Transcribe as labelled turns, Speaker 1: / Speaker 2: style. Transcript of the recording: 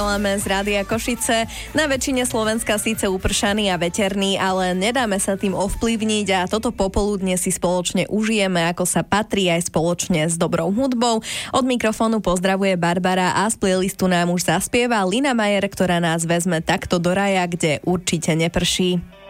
Speaker 1: Voláme z Rádia Košice. Na väčšine Slovenska síce upršaný a veterný, ale nedáme sa tým ovplyvniť a toto popoludne si spoločne užijeme, ako sa patrí, aj spoločne s dobrou hudbou. Od mikrofónu pozdravuje Barbara a z playlistu nám už zaspieva Lina Majer, ktorá nás vezme takto do raja, kde určite neprší.